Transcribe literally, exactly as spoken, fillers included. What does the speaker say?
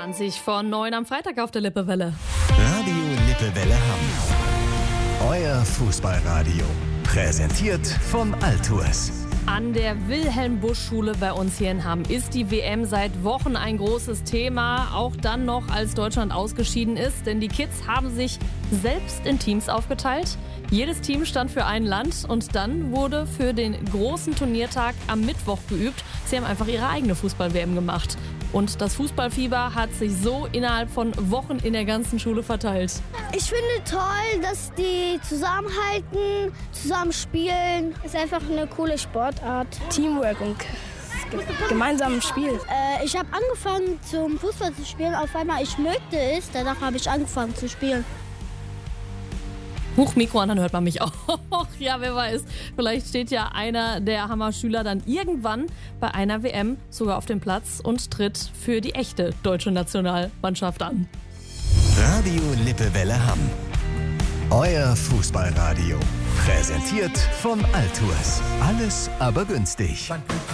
zwanzig von neun am Freitag auf der Lippewelle. Radio Lippewelle Hamm. Euer Fußballradio. Präsentiert von Altours. An der Wilhelm-Busch-Schule bei uns hier in Hamm ist die W M seit Wochen ein großes Thema. Auch dann noch, als Deutschland ausgeschieden ist. Denn die Kids haben sich selbst in Teams aufgeteilt. Jedes Team stand für ein Land und dann wurde für den großen Turniertag am Mittwoch geübt. Sie haben einfach ihre eigene Fußball-W M gemacht. Und das Fußballfieber hat sich so innerhalb von Wochen in der ganzen Schule verteilt. Ich finde toll, dass die zusammenhalten, zusammen spielen. Es ist einfach eine coole Sportart. Teamwork und gemeinsames Spiel. Äh, ich habe angefangen zum Fußball zu spielen. Auf einmal, ich möchte es. Danach habe ich angefangen zu spielen. Huch, Mikro an, dann hört man mich auch. Ja, wer weiß, vielleicht steht ja einer der Hammer-Schüler dann irgendwann bei einer W M sogar auf dem Platz und tritt für die echte deutsche Nationalmannschaft an. Radio Lippewelle Hamm. Euer Fußballradio. Präsentiert von Altours. Alles aber günstig.